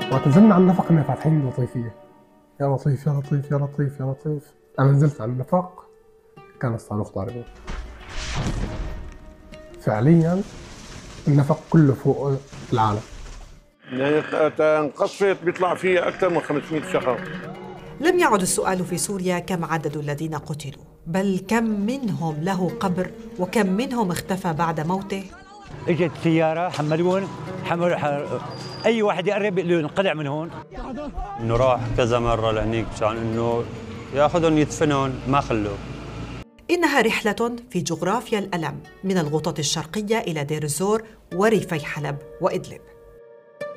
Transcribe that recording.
وقت نزلنا على النفق كنا فاتحين لطيفية، يا لطيف يا لطيف يا لطيف يا لطيف. أنا نزلت على النفق كان الصاروخ ضاربه. فعليا النفق كله فوق العالم. يعني انقصفت بيطلع فيها أكثر من 500 شخص. لم يعد السؤال في سوريا كم عدد الذين قتلوا، بل كم منهم له قبر وكم منهم اختفى بعد موته. اجت سيارة حملون أي واحد يقرب يقول له انقلع من هون. إنه راح كذا مرة لهنيك مشان إنه ياخذهم يدفنهم ما خلوه. إنها رحلة في جغرافيا الألم من الغوطة الشرقية إلى دير الزور وريفي حلب وإدلب.